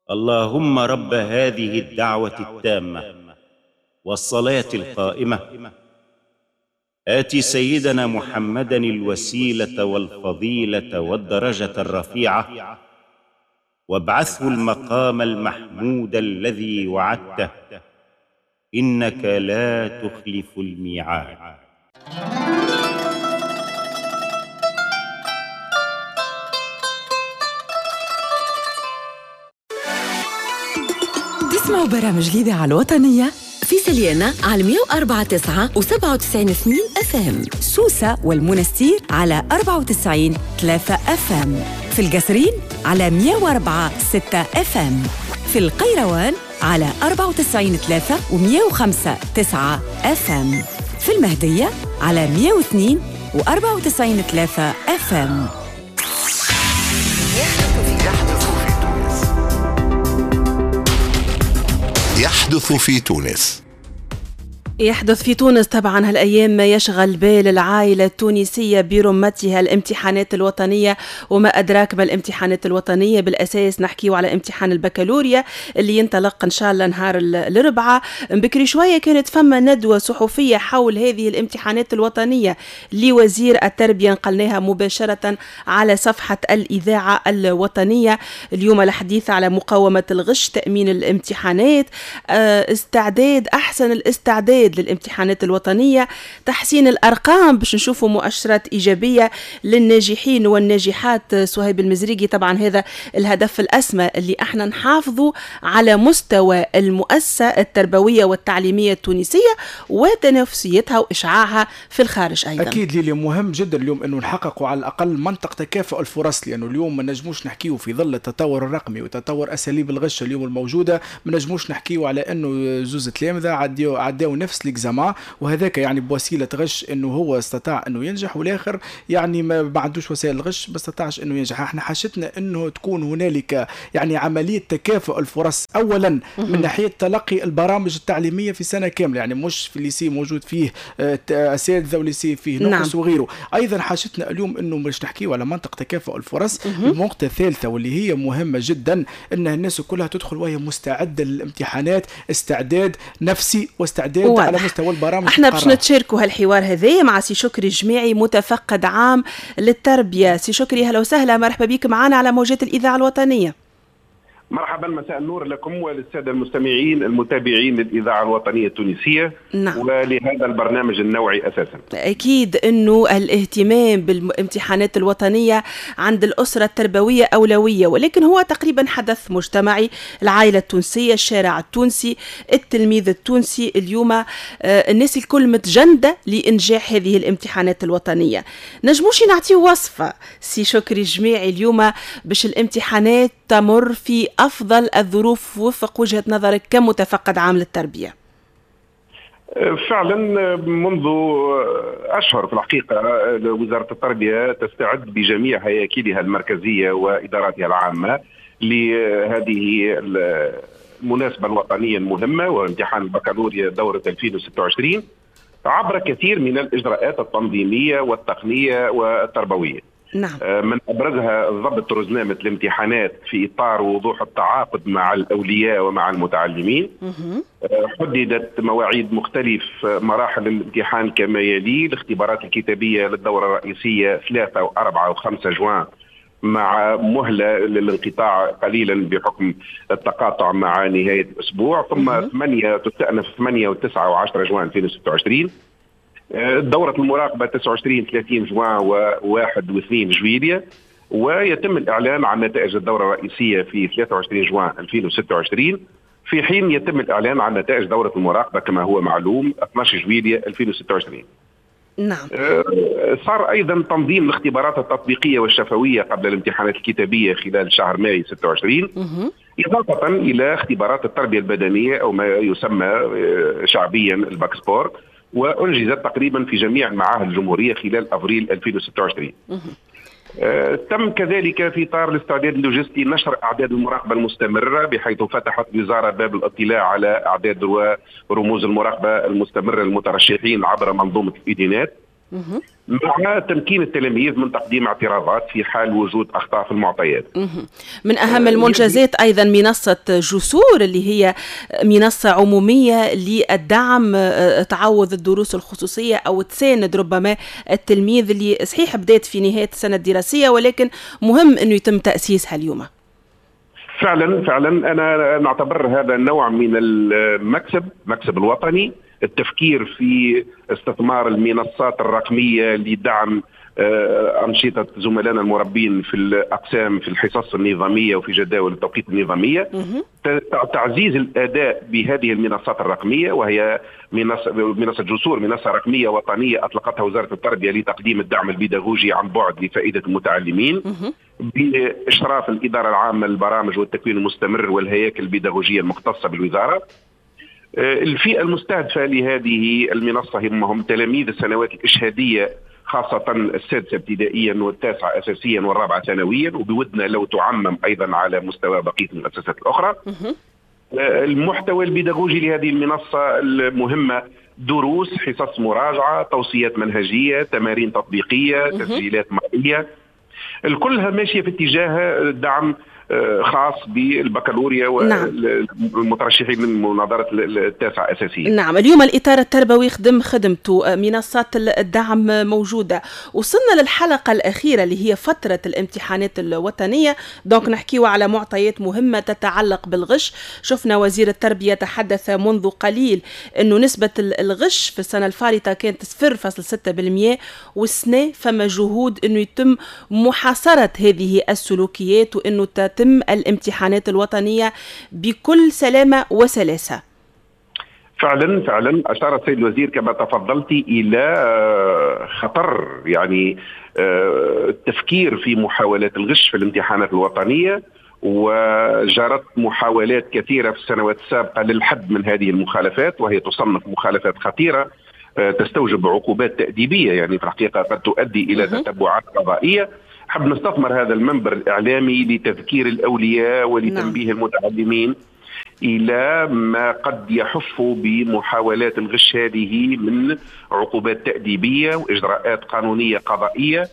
اللهم رب هذه الدعوة التامة والصلاة القائمة آت سيدنا محمدا الوسيلة والفضيلة والدرجة الرفيعة وابعثه المقام المحمود الذي وعدته إنك لا تخلف الميعاد. تسمعوا برامج الإذاعة الوطنية في سليانة على 104.9 و97 FM، سوسة والمنستير على 94.3 FM، في القصرين على 104.6 FM، في القيروان على 94.3 و105.9 FM، في المهدية على 102 و94.3 FM. يحدث في تونس. يحدث في تونس طبعا هالأيام ما يشغل بال العائلة التونسية برمتها الامتحانات الوطنية، وما أدراك ما الامتحانات الوطنية. بالأساس نحكيو على امتحان البكالوريا اللي ينطلق إن شاء الله نهار الأربعاء. بكري شوية كانت فما ندوة صحفية حول هذه الامتحانات الوطنية لوزير التربية، نقلناها مباشرة على صفحة الإذاعة الوطنية. اليوم الحديث على مقاومة الغش، تأمين الامتحانات، استعداد أحسن الاستعداد للامتحانات الوطنية، تحسين الأرقام باش نشوفوا مؤشرات إيجابية للناجحين والناجحات. سهيب المزريقي، طبعا هذا الهدف الأسمى اللي احنا نحافظوا على مستوى المؤسسة التربوية والتعليمية التونسية وتنافسيتها وإشعاعها في الخارج أيضا. أكيد ليلي مهم جدا اليوم أنه نحققوا على الأقل منطق تكافؤ الفرص، لأنه اليوم ما نجموش نحكيه في ظل التطور الرقمي وتطور أساليب الغش اليوم الموجودة. ما نجموش نحكيه على أنه زوز تلامذة عداو نفس الإكزامان وهذاك يعني بوسيلة غش أنه هو استطاع أنه ينجح، والآخر يعني ما عندوش وسائل الغش ما استطاعش أنه ينجح. احنا حاجتنا أنه تكون هنالك يعني عملية تكافؤ الفرص أولا من ناحية تلقي البرامج التعليمية في سنة كاملة، يعني مش في الليسي موجود فيه أساتذة وليسي فيه نقص وغيره. أيضا حاجتنا اليوم أنه مش نحكيه على منطق تكافؤ الفرص. النقطة الثالثة واللي هي مهمة جدا أن الناس كلها تدخل وهي مستعدة للامتحانات، استعداد نفسي واستعداد على مستوى البرامج. احنا باش نتشاركوا هالحوار هذايا مع سي شكري الجماعي، متفقد عام للتربية. سي شكري، هلا وسهلا، مرحبا بك معنا على موجات الإذاعة الوطنية. مرحبا، مساء النور لكم وللسادة المستمعين المتابعين للإذاعة الوطنية التونسية. نعم. ولهذا البرنامج النوعي أساسا. أكيد أنه الاهتمام بالامتحانات الوطنية عند الأسرة التربوية أولوية، ولكن هو تقريبا حدث مجتمعي. العائلة التونسية، الشارع التونسي، التلميذ التونسي، اليوم الناس الكل متجندة لإنجاح هذه الامتحانات الوطنية. نجموش نعطيه وصفة سي شكري الجماعي اليوم باش الامتحانات تمر في أفضل الظروف وفق وجهة نظرك كمتفقد عام للتربية؟ فعلا منذ أشهر في الحقيقة وزارة التربية تستعد بجميع هياكلها المركزية وإداراتها العامة لهذه المناسبة الوطنية المهمة وامتحان البكالوريا دورة 2026 عبر كثير من الإجراءات التنظيمية والتقنية والتربوية. نعم. من أبرزها ضبط رزنامة الامتحانات في إطار وضوح التعاقد مع الأولياء ومع المتعلمين. حددت مواعيد مختلف مراحل الامتحان كما يلي: الاختبارات الكتابية للدورة الرئيسية 3 و4 و5 جوان، مع مهلة للانقطاع قليلا بحكم التقاطع مع نهاية الأسبوع، ثم 8 تستأنف 8 و9 و10 جوان 2026. دورة المراقبة 29-30 جوان و1 و2 جويلية، ويتم الإعلان عن نتائج الدورة الرئيسية في 23 جوان 2026، في حين يتم الإعلان عن نتائج دورة المراقبة كما هو معلوم 12 جويلية 2026. نعم. صار أيضا تنظيم الاختبارات التطبيقية والشفوية قبل الامتحانات الكتابية خلال شهر ماي 26، إضافة إلى اختبارات التربية البدنية أو ما يسمى شعبيا الباكسبور، وأنجزت تقريبا في جميع المعاهد الجمهورية خلال أفريل 2026. تم كذلك في إطار الاستعداد اللوجستي نشر أعداد المراقبة المستمرة، بحيث فتحت الوزارة باب الاطلاع على أعداد ورموز المراقبة المستمرة للمترشحين عبر منظومة الإدينات. مع تمكين التلاميذ من تقديم اعتراضات في حال وجود أخطاء في المعطيات. من أهم المنجزات أيضا منصة جسور، اللي هي منصة عمومية للدعم تعوض الدروس الخصوصية أو تساند ربما التلميذ اللي صحيح بدأت في نهاية السنة الدراسية، ولكن مهم أنه يتم تأسيسها اليوم. فعلا أنا نعتبر هذا نوع من المكسب الوطني، التفكير في استثمار المنصات الرقمية لدعم أنشطة زملائنا المربين في الأقسام في الحصص النظامية وفي جداول التوقيت النظامية، تعزيز الأداء بهذه المنصات الرقمية، وهي منصة جسور، منصة رقمية وطنية أطلقتها وزارة التربية لتقديم الدعم البيداغوجي عن بعد لفائدة المتعلمين بإشراف الإدارة العامة للبرامج والتكوين المستمر والهياكل البيداغوجية المختصة بالوزارة. الفئة المستهدفة لهذه المنصة هم تلاميذ السنوات الإشهادية، خاصة السادسة ابتدائيا والتاسعة أساسيا والرابعة ثانويا، وبودنا لو تعمم أيضا على مستوى بقية المؤسسات الأخرى. المحتوى البيداغوجي لهذه المنصة المهمة دروس، حصص مراجعة، توصيات منهجية، تمارين تطبيقية، تسجيلات مرئية، الكلها ماشية في اتجاه دعم خاص بالبكالوريا والمترشحين من مناظرة التاسعة أساسية. نعم، اليوم الإطار التربوي يخدم خدمته، منصات الدعم موجودة. وصلنا للحلقة الأخيرة اللي هي فترة الامتحانات الوطنية، دونك نحكيو على معطيات مهمة تتعلق بالغش. شفنا وزير التربية تحدث منذ قليل أنه نسبة الغش في السنة الفارطة كانت 0.6%، والسنة فما جهود أنه يتم محاصرة هذه السلوكيات وأنه تتم الامتحانات الوطنية بكل سلامة وسلاسة. فعلا أشار السيد الوزير كما تفضلتي إلى خطر يعني التفكير في محاولات الغش في الامتحانات الوطنية، وجرت محاولات كثيرة في السنوات السابقة للحد من هذه المخالفات، وهي تصنف مخالفات خطيرة تستوجب عقوبات تأديبية، يعني في الحقيقة قد تؤدي إلى تتبعات قضائية. حب نستثمر هذا المنبر الإعلامي لتذكير الأولياء ولتنبيه المتعلمين إلى ما قد يحف بمحاولات الغش هذه من عقوبات تأديبية وإجراءات قانونية قضائية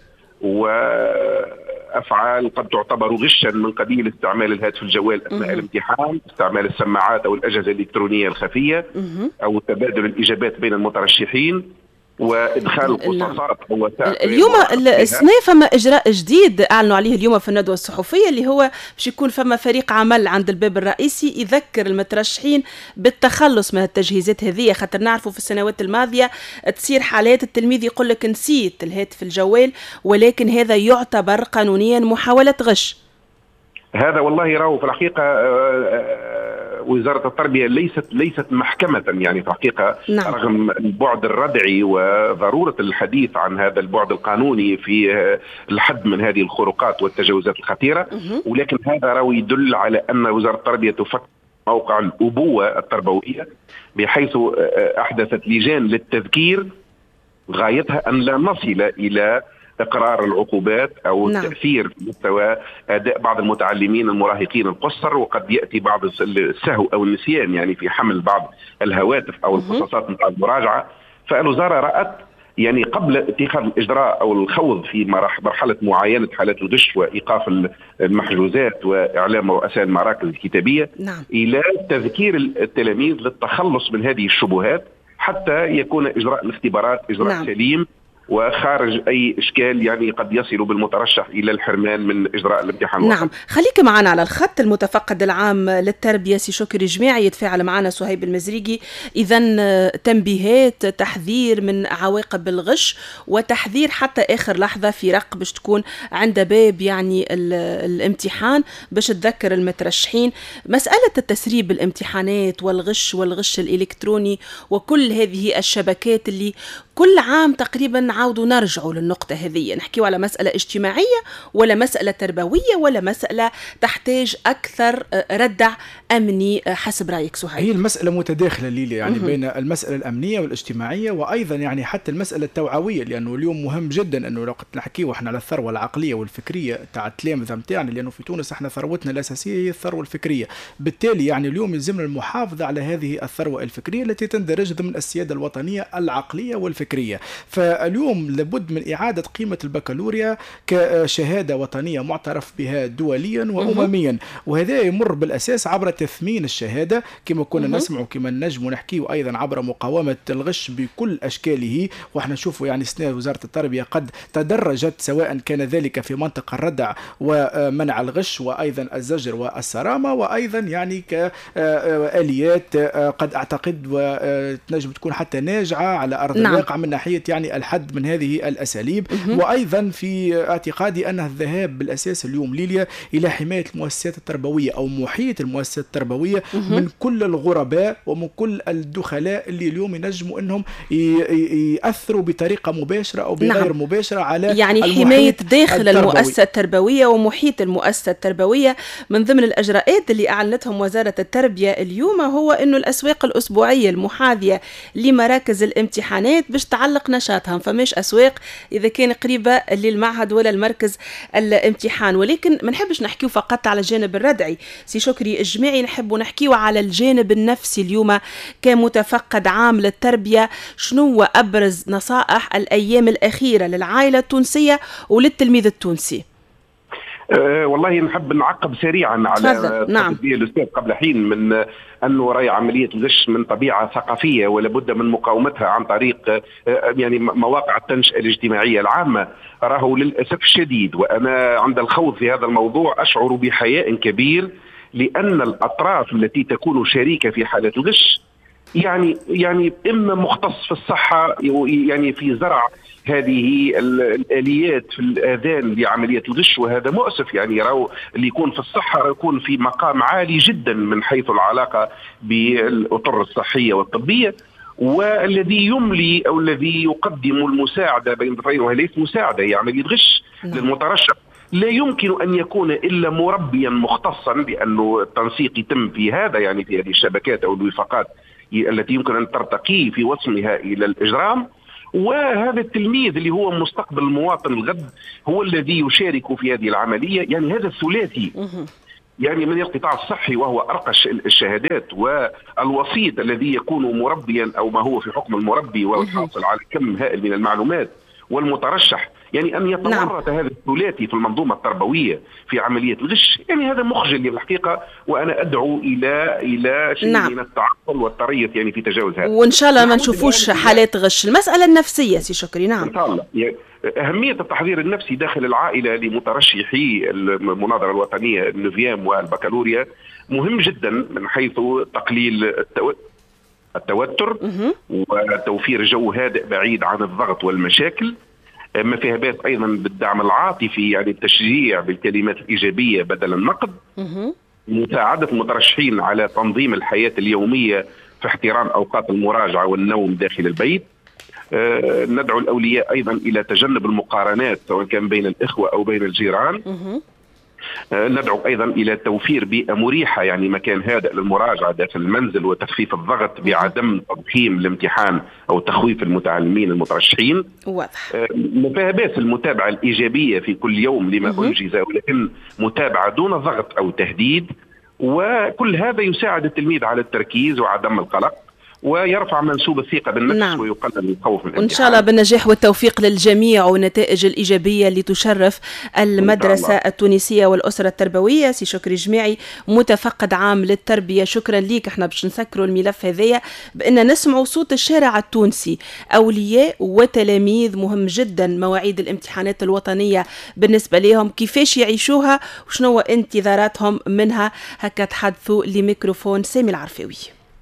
وأفعال قد تعتبر غشا، من قبيل استعمال الهاتف الجوال أثناء الامتحان، استعمال السماعات أو الأجهزة الإلكترونية الخفية، أو تبادل الإجابات بين المترشحين، وإدخال القصاصات ووسائل. اليوم السنة فما إجراء جديد أعلنوا عليه اليوم في الندوة الصحفية، اللي هو باش يكون فما فريق عمل عند الباب الرئيسي يذكر المترشحين بالتخلص من التجهيزات هذه، خاطر نعرفوا في السنوات الماضية تصير حالات التلميذ يقول لك نسيت الهاتف الجوال، ولكن هذا يعتبر قانونيا محاولة غش. هذا والله راهو في الحقيقة وزارة التربية ليست محكمة، يعني في الحقيقة رغم البعد الردعي وضرورة الحديث عن هذا البعد القانوني في الحد من هذه الخروقات والتجاوزات الخطيرة، ولكن هذا راهو يدل على أن وزارة التربية تفكر موقع الأبوة التربوية، بحيث أحدثت لجان للتذكير غايتها أن لا نصل إلى إقرار العقوبات أو التأثير في مستوى أداء بعض المتعلمين المراهقين القصر، وقد يأتي بعض السهو أو النسيان يعني في حمل بعض الهواتف أو القصصات من المراجعة. فالوزارة رأت يعني قبل اتخاذ الإجراء أو الخوض في مرحلة معاينة حالات الغش وإيقاف المحجوزات وإعلام رؤساء المراكز الكتابية إلى تذكير التلاميذ للتخلص من هذه الشبهات، حتى يكون إجراء الاختبارات إجراء سليم وخارج أي إشكال يعني قد يصل بالمترشح إلى الحرمان من إجراء الامتحان. نعم، خليك معنا على الخط المتفقد العام للتربية سي شكري جماعي يتفاعل معنا صهيب المزريقي. إذن تنبيهات، تحذير من عواقب الغش، وتحذير حتى آخر لحظة في رق باش تكون عند باب يعني الامتحان باش تذكر المترشحين. مسألة التسريب الامتحانات والغش الإلكتروني وكل هذه الشبكات اللي كل عام تقريبا عاودوا نرجعوا للنقطة هذه، نحكيوا على مسألة اجتماعية ولا مسألة تربوية ولا مسألة تحتاج أكثر ردع أمني حسب رأيك سهيل؟ هي المسألة متداخلة ليلي يعني بين المسألة الأمنية والاجتماعية، وأيضا يعني حتى المسألة التوعوية، لأنه اليوم مهم جدا أنه لو نحكيوا احنا على الثروة العقلية والفكرية تاع التلامذة متاعنا، لأنه في تونس احنا ثروتنا الأساسية هي الثروة الفكرية، بالتالي يعني اليوم يلزمنا المحافظة على هذه الثروة الفكرية التي تندرج ضمن السيادة الوطنية العقلية والفكرية. فاليوم اليوم لابد من إعادة قيمة البكالوريا كشهادة وطنية معترف بها دوليا وأمميا، وهذا يمر بالأساس عبر تثمين الشهادة كما كنا نسمع وكما نجم ونحكي، وأيضا عبر مقاومة الغش بكل أشكاله. وإحنا نشوفوا يعني سنة وزارة التربية قد تدرجت، سواء كان ذلك في منطقة الردع ومنع الغش وأيضا الزجر والصرامة، وأيضا يعني كآليات قد أعتقد وتنجم تكون حتى ناجعة على أرض الواقع من ناحية يعني الحد من هذه الأساليب. وأيضا في اعتقادي أن الذهاب بالأساس اليوم ليليا إلى حماية المؤسسات التربوية أو محيط المؤسسات التربوية من كل الغرباء ومن كل الدخلاء اللي اليوم ينجموا أنهم يأثروا بطريقة مباشرة أو بغير مباشرة على يعني حماية داخل المؤسسة التربوية ومحيط المؤسسة التربوية. من ضمن الأجراءات اللي أعلنتهم وزارة التربية اليوم هو أنه الأسواق الأسبوعية المحاذية لمراكز الامتحانات باش تعلق نشاطها، فماش أسواق إذا كان قريبة للمعهد ولا المركز الامتحان. ولكن ما نحبش نحكيو فقط على الجانب الردعي سي شكري الجماعي، نحب نحكيو على الجانب النفسي. اليوم كمتفقد عام للتربية، شنو أبرز نصائح الأيام الأخيرة للعائلة التونسية وللتلميذ التونسي؟ والله نحب نعقب سريعا على تقدير الأستاذ قبل حين من أنه رأي عملية الغش من طبيعة ثقافية ولا بد من مقاومتها عن طريق يعني مواقع التنشئة الاجتماعية العامة. راهو للأسف الشديد وأنا عند الخوض في هذا الموضوع أشعر بحياء كبير، لأن الأطراف التي تكون شريكة في حالة الغش يعني إما مختص في الصحة، يعني في زرع هذه الآليات في الآذان لعملية الغش، وهذا مؤسف. يعني راهو اللي يكون في الصحة راهو يكون في مقام عالي جدا من حيث العلاقة بالأطر الصحية والطبية، والذي يملي أو الذي يقدم المساعدة بين طرفين، وهي ليست مساعدة، هي عملية غش للمترشح، لا يمكن أن يكون إلا مربيا مختصا، لأنه التنسيق يتم في هذا يعني في هذه الشبكات أو الوفاقات التي يمكن أن ترتقي في وصمها إلى الإجرام. وهذا التلميذ اللي هو مستقبل المواطن الغد هو الذي يشارك في هذه العملية. يعني هذا الثلاثي يعني من القطاع الصحي وهو أرقى الشهادات، والوسيط الذي يكون مربيا أو ما هو في حكم المربي والحاصل على كم هائل من المعلومات، والمترشح، يعني أن يتورط هذا الثلاثي في المنظومة التربوية في عملية الغش، يعني هذا مخجل للحقيقة. وأنا أدعو إلى شيء من التعقل والتريث يعني في تجاوز هذا، وإن شاء الله ما نشوفوش حالات غش. المسألة النفسية سي شكري. إن شاء الله. يعني أهمية التحضير النفسي داخل العائلة لمترشحي المناظرة الوطنية النوفيام والبكالوريا مهم جدا، من حيث تقليل التوتر وتوفير جو هادئ بعيد عن الضغط والمشاكل، ما فيها بات أيضا بالدعم العاطفي، يعني التشجيع بالكلمات الإيجابية بدل النقد، مساعدة المترشحين على تنظيم الحياة اليومية في احترام أوقات المراجعة والنوم داخل البيت. ندعو الأولياء أيضا إلى تجنب المقارنات سواء كان بين الإخوة أو بين الجيران. ندعو أيضا إلى توفير بيئة مريحة، يعني مكان هادئ للمراجعة داخل المنزل، وتخفيف الضغط بعدم تضخيم الامتحان أو تخويف المتعلمين المترشحين. مفاهبات المتابعة الإيجابية في كل يوم لما أنجز، ولكن متابعة دون ضغط أو تهديد، وكل هذا يساعد التلميذ على التركيز وعدم القلق، ويرفع منسوب الثقة بالنفس ويقلل الخوف من الامتحان. وإن شاء الله بالنجاح والتوفيق للجميع والنتائج الإيجابية اللي تشرف المدرسة التونسية والأسرة التربوية. سي شكري جماعي متفقد عام للتربية، شكرا ليك. احنا باش نسكروا الملف هذايا بأن نسمعوا صوت الشارع التونسي، أولياء وتلاميذ. مهم جدا مواعيد الامتحانات الوطنية بالنسبة لهم، كيفاش يعيشوها وشنو انتظاراتهم منها. هكا تحدثوا لميكروفون سامي العرفاوي.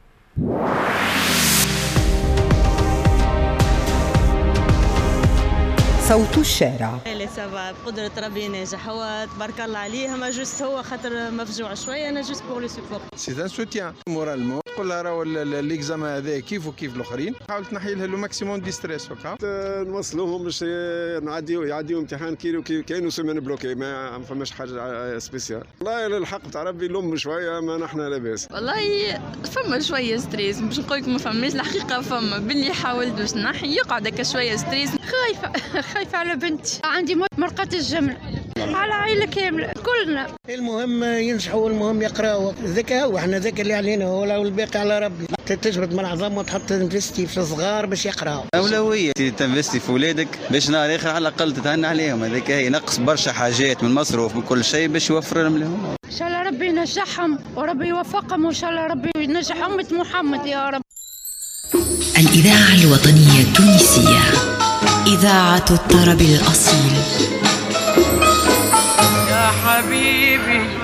صوت الشارع. لا سبب قدرة ربي ناجح، هو تبارك الله عليه، ما جوست هو خاطر مفجوع شوية، أنا جوست بور لو سوبور. سي ان سوتيان مورالمون، تقول لها راهو ليكزامان هذا كيف وكيف الآخرين، حاول تنحي لها لو ماكسيموم دي ستريس هكا، نوصلوهم باش يعديو امتحان كاين سيمين بلوكي، ما فماش حاجة سبيسيال. والله للحق تاع ربي لوم شوية، ما نحن لاباس. والله فما شوية ستريس، باش نقول لك ما فماش الحقيقة، فما باللي حاولت باش نحي يقعد هكا شوية ستريس. خايفة على بنتي، عندي عندي مرقة الجمل على عائلة كاملة كلنا. المهم ينجحوا، المهم يقراوا الذكاء، واحنا ذاك اللي علينا والباقي على ربي. تجبد من عظام وتحط تنفستي في الصغار باش يقراوا. أولوية تنفستي في ولادك باش نهار آخر على الأقل تتهنى عليهم. هذاك هي نقص برشا حاجات من مصروف من كل شيء باش يوفر لهم. إن شاء الله ربي ينجحهم وربي يوفقهم، وإن شاء الله ربي ينجح أمة محمد يا رب. الإذاعة الوطنية التونسية، إذاعة الطرب الأصيل. يا حبيبي